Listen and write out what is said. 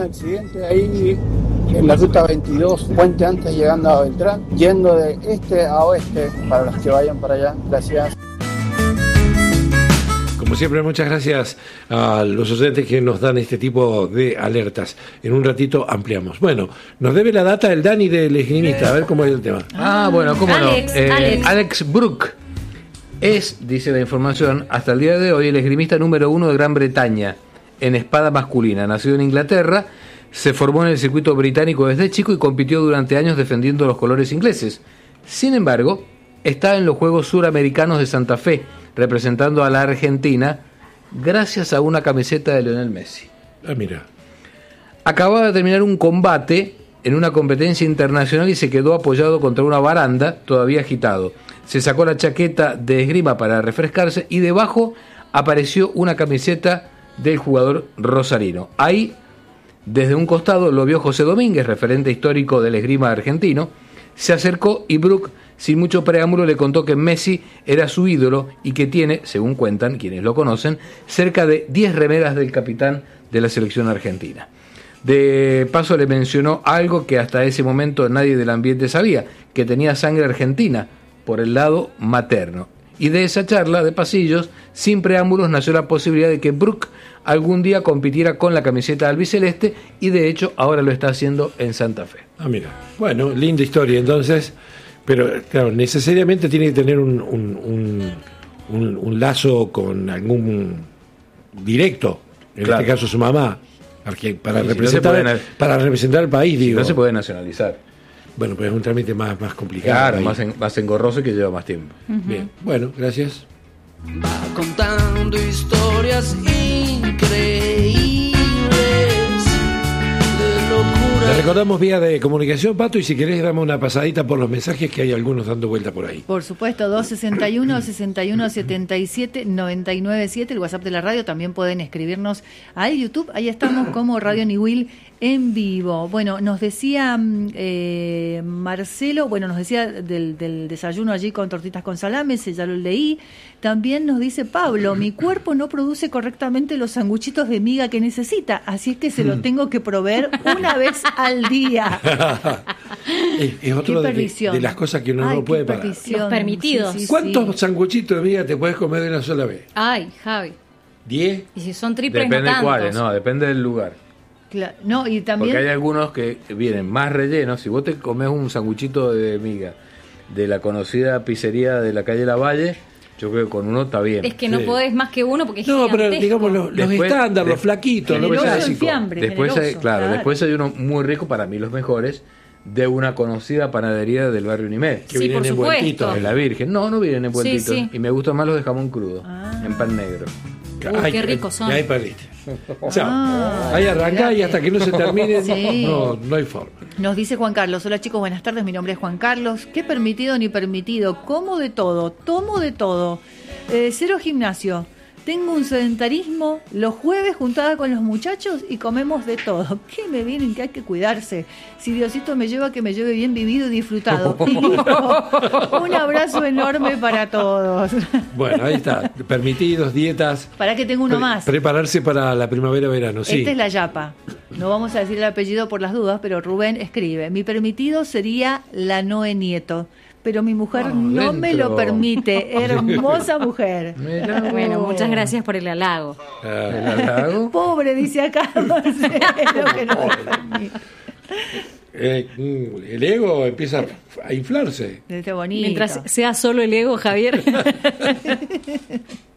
accidente ahí en la ruta 22, puente antes llegando a Beltrán, yendo de este a oeste para los que vayan para allá. Gracias. Como siempre, muchas gracias a los oyentes que nos dan este tipo de alertas. En un ratito ampliamos. Bueno, nos debe la data el Dani del esgrimista, a ver cómo es el tema. Bueno, cómo Alex, no. Alex Brook es, dice la información, hasta el día de hoy el esgrimista número 1 de Gran Bretaña en espada masculina. Nacido en Inglaterra, se formó en el circuito británico desde chico y compitió durante años defendiendo los colores ingleses. Sin embargo, está en los Juegos Suramericanos de Santa Fe, representando a la Argentina, gracias a una camiseta de Lionel Messi. Mira. Acababa de terminar un combate en una competencia internacional y se quedó apoyado contra una baranda, todavía agitado. Se sacó la chaqueta de esgrima para refrescarse y debajo apareció una camiseta del jugador rosarino. Ahí, desde un costado, lo vio José Domínguez, referente histórico del esgrima argentino. Se acercó y Brook, sin mucho preámbulo, le contó que Messi era su ídolo y que tiene, según cuentan quienes lo conocen, cerca de 10 remeras del capitán de la selección argentina. De paso le mencionó algo que hasta ese momento nadie del ambiente sabía, que tenía sangre argentina por el lado materno. Y de esa charla de pasillos, sin preámbulos, nació la posibilidad de que Brook algún día compitiera con la camiseta albiceleste y de hecho ahora lo está haciendo en Santa Fe. Mira, bueno, linda historia entonces, pero claro, necesariamente tiene que tener un lazo con algún directo, en este caso su mamá, para representar al país, digo. No se puede nacionalizar. Bueno, pues es un trámite más complicado. Claro, más engorroso y que lleva más tiempo. Bien, bueno, gracias. Va contando historias increíbles de locura. Le recordamos vía de comunicación, Pato, y si querés dame una pasadita por los mensajes que hay algunos dando vuelta por ahí. Por supuesto, 261-6177-997, el WhatsApp de la radio. También pueden escribirnos al YouTube, ahí estamos como Radio Niwil en vivo. Bueno, nos decía Marcelo, nos decía del desayuno allí con tortitas con salame, ya lo leí. También nos dice Pablo, mi cuerpo no produce correctamente los sanguchitos de miga que necesita, así es que se lo tengo que proveer una vez al día. Es otro de las cosas que uno no puede parar. Los permitidos. Sí, ¿Cuántos sanguchitos de miga te puedes comer de una sola vez? Ay, Javi. ¿10? Y si son triples, Depende no tantos. cuáles, depende del lugar. Claro, no, y también... Porque hay algunos que vienen más rellenos. Si vos te comes un sanguchito de miga de la conocida pizzería de la calle Lavalle, yo creo que con uno está bien. Es que no podés más que uno porque es No, pero gigantesco. digamos los estándares, los flaquitos, los básicos. Después hay uno muy rico, para mí los mejores, de una conocida panadería del barrio Unimed. Que vienen por supuesto. De la Virgen. No vienen envueltitos. Sí. Y me gustan más los de jamón crudo, en pan negro. Qué ricos son. Y ahí perdiste. Ahí arrancá y hasta que no se termine, no hay forma. Nos dice Juan Carlos, hola chicos, buenas tardes, mi nombre es Juan Carlos. ¿Qué permitido ni permitido? Como de todo, tomo de todo. Cero gimnasio. Tengo un sedentarismo, los jueves juntada con los muchachos y comemos de todo. ¿Qué me vienen? Que hay que cuidarse. Si Diosito me lleva, que me lleve bien vivido y disfrutado. Un abrazo enorme para todos. Bueno, ahí está. Permitidos, dietas. Para que tengo uno más. Prepararse para la primavera-verano, sí. Esta es la yapa. No vamos a decir el apellido por las dudas, pero Rubén escribe. Mi permitido sería la Noe Nieto. Pero mi mujer no me lo permite. Hermosa mujer. Bueno, muchas gracias por el halago. ¿El halago? Pobre, dice acá. No sé lo que no me permite. El ego empieza a inflarse. Está bonito. Mientras sea solo el ego, Javier.